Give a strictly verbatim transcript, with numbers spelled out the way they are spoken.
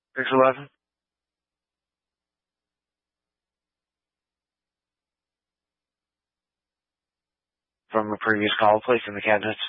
six eleven. From a previous call, placed in the cabinets.